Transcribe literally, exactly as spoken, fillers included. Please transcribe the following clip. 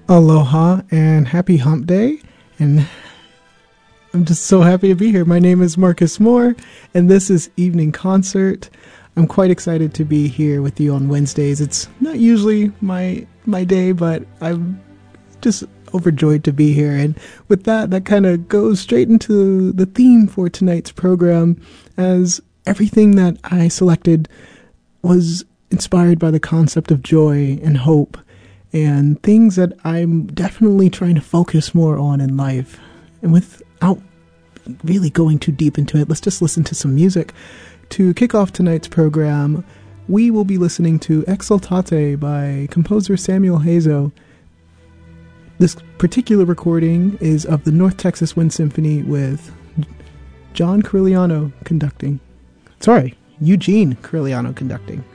Aloha and happy hump day, and I'm just so happy to be here. My name is Marcus Moore, and this is Evening Concert. I'm quite excited to be here with you on Wednesdays. It's not usually my my day, but I'm just overjoyed to be here. And with that, that kind of goes straight into the theme for tonight's program, as everything that I selected was inspired by the concept of joy and hope, and things that I'm definitely trying to focus more on in life. And without really going too deep into it, let's just listen to some music. To kick off tonight's program, we will be listening to Exultate by composer Samuel Hazo. This particular recording is of the North Texas Wind Symphony with John Corigliano conducting. Sorry, Eugene Corigliano conducting.